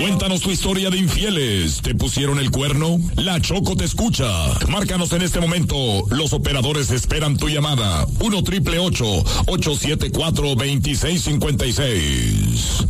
Cuéntanos tu historia de infieles. ¿Te pusieron el cuerno? La Choco te escucha. Márcanos en este momento. Los operadores esperan tu llamada. 1-888-874-2656.